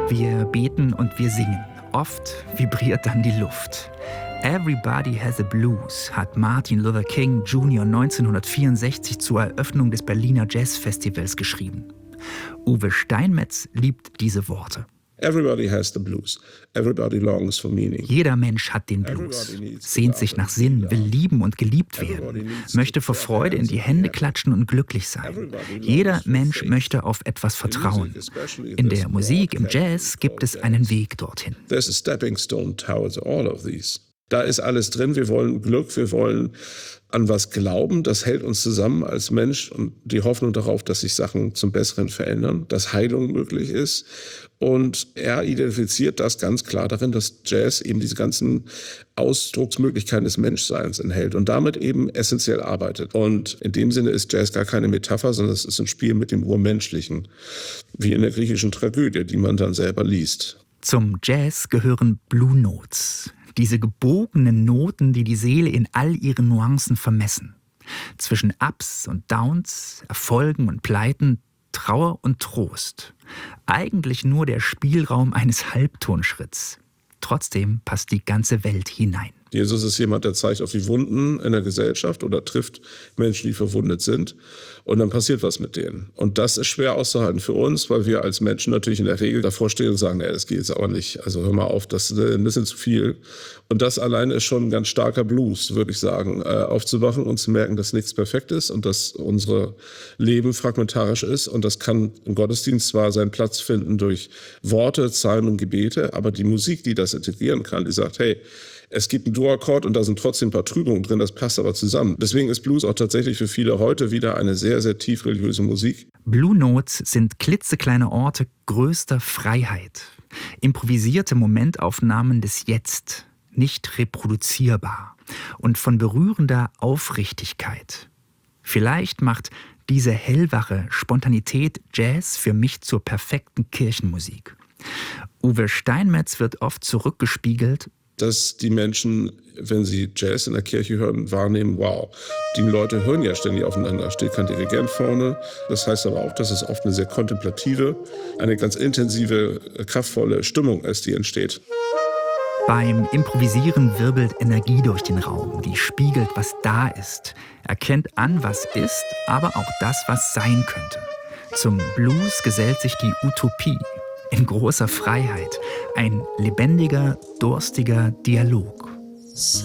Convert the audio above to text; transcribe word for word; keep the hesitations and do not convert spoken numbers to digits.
Wir beten und wir singen. Oft vibriert dann die Luft. Everybody Has a Blues hat Martin Luther King Junior neunzehnhundertvierundsechzig zur Eröffnung des Berliner Jazzfestivals geschrieben. Uwe Steinmetz liebt diese Worte. Everybody has the blues. Everybody longs for meaning. Jeder Mensch hat den Blues, sehnt sich nach Sinn, will lieben und geliebt werden, möchte vor Freude in die Hände klatschen und glücklich sein. Jeder Mensch möchte auf etwas vertrauen. In der Musik, im Jazz gibt es einen Weg dorthin. There's a stepping stone towards all of these. Da ist alles drin. Wir wollen Glück, wir wollen an was glauben. Das hält uns zusammen als Mensch und die Hoffnung darauf, dass sich Sachen zum Besseren verändern, dass Heilung möglich ist. Und er identifiziert das ganz klar darin, dass Jazz eben diese ganzen Ausdrucksmöglichkeiten des Menschseins enthält und damit eben essentiell arbeitet. Und in dem Sinne ist Jazz gar keine Metapher, sondern es ist ein Spiel mit dem Urmenschlichen, wie in der griechischen Tragödie, die man dann selber liest. Zum Jazz gehören Blue Notes. Diese gebogenen Noten, die die Seele in all ihren Nuancen vermessen. Zwischen Ups und Downs, Erfolgen und Pleiten, Trauer und Trost. Eigentlich nur der Spielraum eines Halbtonschritts. Trotzdem passt die ganze Welt hinein. Jesus ist jemand, der zeigt auf die Wunden in der Gesellschaft oder trifft Menschen, die verwundet sind. Und dann passiert was mit denen. Und das ist schwer auszuhalten für uns, weil wir als Menschen natürlich in der Regel davor stehen und sagen, nee, das geht jetzt aber nicht. Also hör mal auf, das ist ein bisschen zu viel. Und das alleine ist schon ein ganz starker Blues, würde ich sagen. Äh, aufzuwachen und zu merken, dass nichts perfekt ist und dass unser Leben fragmentarisch ist. Und das kann im Gottesdienst zwar seinen Platz finden durch Worte, Psalmen und Gebete, aber die Musik, die das integrieren kann, die sagt, hey, es gibt einen Dur-Akkord und da sind trotzdem ein paar Trübungen drin, das passt aber zusammen. Deswegen ist Blues auch tatsächlich für viele heute wieder eine sehr, sehr tief religiöse Musik. Blue Notes sind klitzekleine Orte größter Freiheit. Improvisierte Momentaufnahmen des Jetzt, nicht reproduzierbar und von berührender Aufrichtigkeit. Vielleicht macht diese hellwache Spontanität Jazz für mich zur perfekten Kirchenmusik. Uwe Steinmetz wird oft zurückgespiegelt, dass die Menschen, wenn sie Jazz in der Kirche hören, wahrnehmen, wow, die Leute hören ja ständig aufeinander, steht kein Dirigent vorne. Das heißt aber auch, dass es oft eine sehr kontemplative, eine ganz intensive, kraftvolle Stimmung ist, die entsteht. Beim Improvisieren wirbelt Energie durch den Raum, die spiegelt, was da ist, erkennt an, was ist, aber auch das, was sein könnte. Zum Blues gesellt sich die Utopie. In großer Freiheit, ein lebendiger, durstiger Dialog.